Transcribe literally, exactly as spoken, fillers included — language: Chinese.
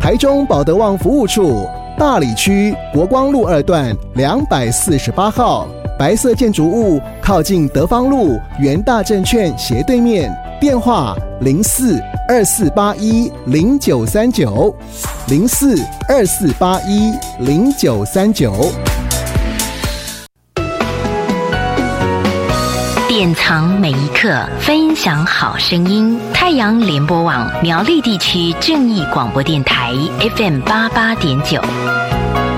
台中保德旺服务处，大里区国光路二段两百四十八号，白色建筑物靠近德芳路元大证券斜对面，电话零四二四八一零九三九零四二四八一零九三九。 典藏每一刻，分享好声音。太阳联播网苗栗地区正义广播电台 F M 八八点九。